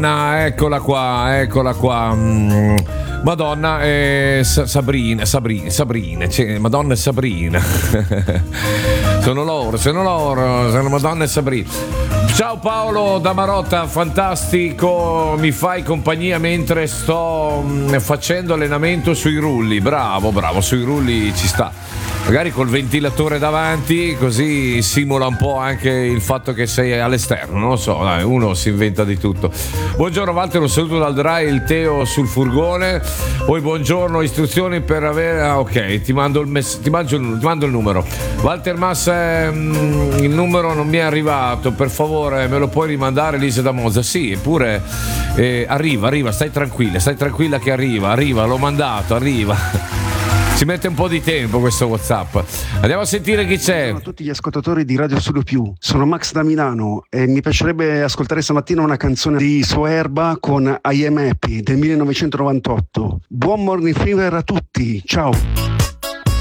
Madonna, eccola qua. Madonna, Sabrina, cioè, Madonna e Sabrina. sono loro, sono Madonna e Sabrina. Ciao Paolo da Marotta, fantastico, mi fai compagnia mentre sto facendo allenamento sui rulli. Bravo, sui rulli ci sta. Magari col ventilatore davanti, così simula un po' anche il fatto che sei all'esterno, non lo so, dai, uno si inventa di tutto. Buongiorno Walter, un saluto dal Dry, il Teo sul furgone. Poi buongiorno, istruzioni per avere... ok, ti mando il numero. Walter Massa, il numero non mi è arrivato, per favore me lo puoi rimandare, Lisa da Monza? Sì, eppure arriva, stai tranquilla che arriva, l'ho mandato, arriva. Ci mette un po' di tempo questo WhatsApp. Andiamo a sentire chi c'è. Buongiorno a tutti gli ascoltatori di Radio Studio Più. Sono Max da Milano e mi piacerebbe ascoltare stamattina una canzone di Soerba con I Am Happy del 1998. Buon morning fever a tutti. Ciao.